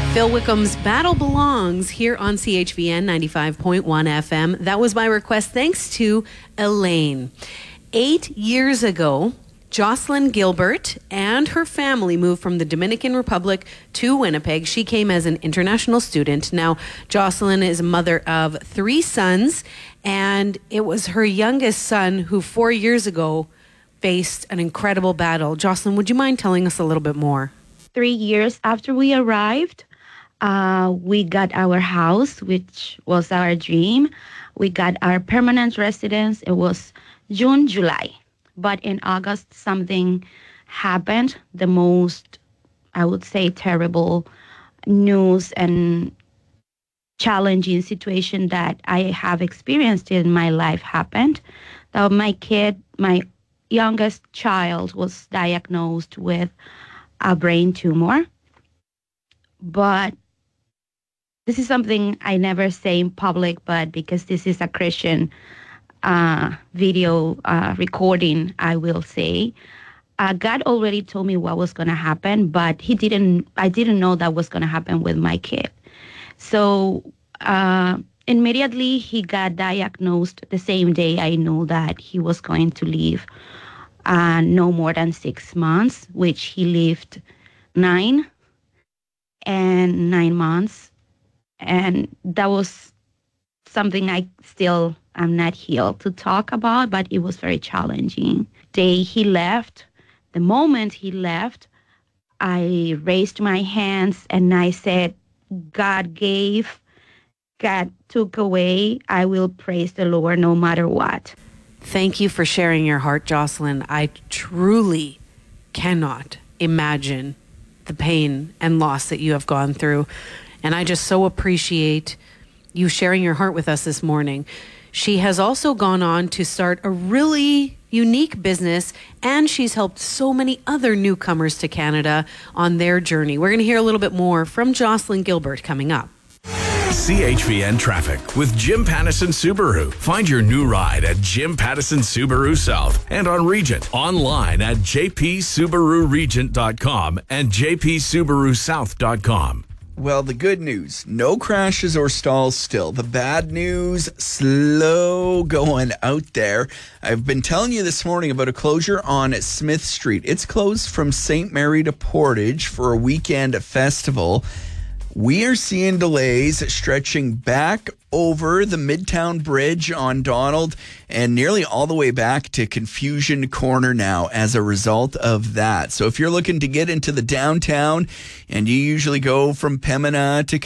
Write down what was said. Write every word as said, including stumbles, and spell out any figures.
Phil Wickham's Battle Belongs here on C H V N ninety-five point one F M. That was by request thanks to Elaine. Eight years ago, Jocelyn Gilbert and her family moved from the Dominican Republic to Winnipeg. She came as an international student. Now, Jocelyn is a mother of three sons, and it was her youngest son who four years ago faced an incredible battle. Jocelyn, would you mind telling us a little bit more? Three years after we arrived, uh, we got our house, which was our dream. We got our permanent residence. It was June, July. But in August, something happened. The most, I would say, terrible news and challenging situation that I have experienced in my life happened. That my kid, my youngest child, was diagnosed with a brain tumor. But this is something I never say in public, but because this is a Christian uh, video uh, recording, I will say, uh, God already told me what was going to happen, but he didn't, I didn't know that was going to happen with my kid. So uh, immediately he got diagnosed the same day I knew that he was going to live uh, no more than six months, which he lived nine and nine months. And that was something I still am not healed to talk about, but it was very challenging. Day he left, the moment he left, I raised my hands and I said, God gave, God took away. I will praise the Lord no matter what. Thank you for sharing your heart, Jocelyn. I truly cannot imagine the pain and loss that you have gone through. And I just so appreciate you sharing your heart with us this morning. She has also gone on to start a really unique business, and she's helped so many other newcomers to Canada on their journey. We're going to hear a little bit more from Jocelyn Gilbert coming up. C H V N Traffic with Jim Pattison Subaru. Find your new ride at Jim Pattison Subaru South and on Regent. Online at j p subaru regent dot com and j p subaru south dot com. Well, the good news, no crashes or stalls still. The bad news, slow going out there. I've been telling you this morning about a closure on Smith Street. It's closed from Saint Mary to Portage for a weekend festival. We are seeing delays stretching back over the Midtown Bridge on Donald and nearly all the way back to Confusion Corner now as a result of that. So if you're looking to get into the downtown and you usually go from Pembina to